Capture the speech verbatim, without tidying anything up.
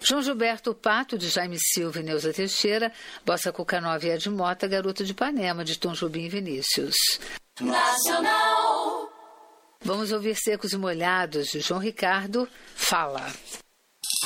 João Gilberto Pato, de Jaime Silva e Neuza Teixeira, Bossa Cuca Nova e Ed Mota, Garota de Ipanema, de Tom Jobim e Vinícius. Nacional. Vamos ouvir Secos e Molhados, de João Ricardo, Fala.